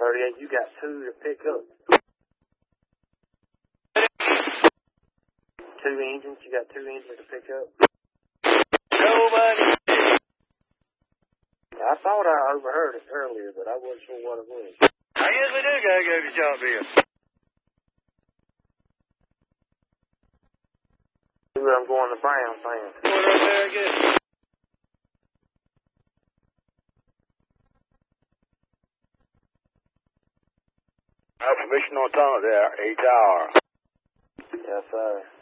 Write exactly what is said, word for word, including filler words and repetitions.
thirty-eight, you got two to pick up. Two engines, you got two engines to pick up. Nobody. I thought I overheard it earlier, but I wasn't sure what it was. I guess we do gotta go to job here. I'm going to Brown thing. What up there again? I have permission on tunnel there, eight hour. Yes, sir.